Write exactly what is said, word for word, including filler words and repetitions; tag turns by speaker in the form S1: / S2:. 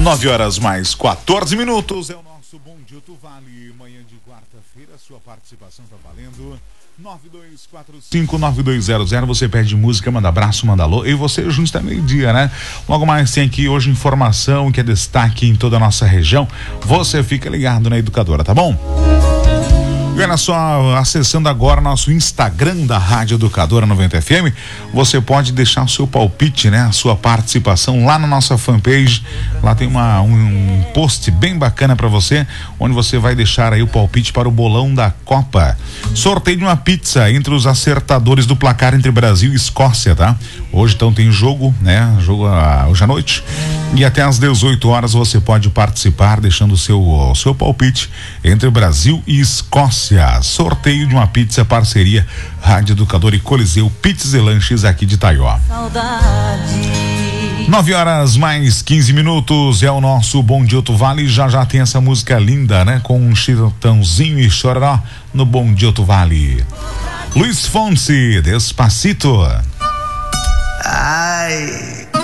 S1: nove horas mais quatorze minutos. É o nosso Bom Dia Tu Vale. Manhã de quarta-feira, sua participação tá valendo. nove dois quatro cinco nove dois zero zero. Você pede música, manda abraço, manda alô. E você junto até meio-dia, né? Logo mais tem aqui hoje informação que é destaque em toda a nossa região. Você fica ligado na Educadora, tá bom? E olha só, acessando agora nosso Instagram da Rádio Educadora noventa F M, você pode deixar o seu palpite, né? A sua participação lá na nossa fanpage. Lá tem uma, um, um post bem bacana para você, onde você vai deixar aí o palpite para o bolão da Copa. Sorteio de uma pizza entre os acertadores do placar entre Brasil e Escócia, tá? Hoje então tem jogo, né? Jogo uh, hoje à noite. E até às dezoito horas você pode participar deixando o seu, o seu palpite entre Brasil e Escócia. Sorteio de uma pizza, parceria Rádio Educador e Coliseu Pizzas e Lanches aqui de Itaió. nove horas mais quinze minutos, é o nosso Bom Dia Tu Vale. Já já tem essa música linda, né? Com um Chitãozinho e Chororó no Bom Dia Tu Vale. Luiz Fonsi, Despacito.
S2: Ai.